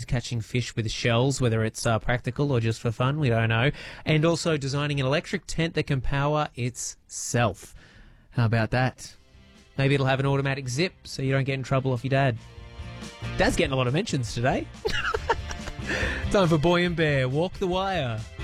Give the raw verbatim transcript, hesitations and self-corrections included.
catching fish with shells, whether it's uh, practical or just for fun, we don't know. And also designing an electric tent that can power itself. How about that? Maybe it'll have an automatic zip so you don't get in trouble off your dad. Dad's getting a lot of mentions today. Time for Boy and Bear, Walk the Wire.